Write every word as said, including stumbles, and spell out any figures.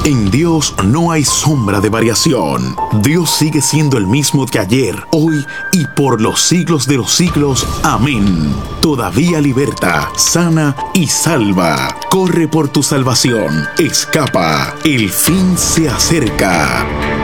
En Dios no hay sombra de variación. Dios sigue siendo el mismo que ayer, hoy y por los siglos de los siglos. Amén. Todavía liberta, sana y salva. Corre por tu salvación. Escapa. El fin se acerca.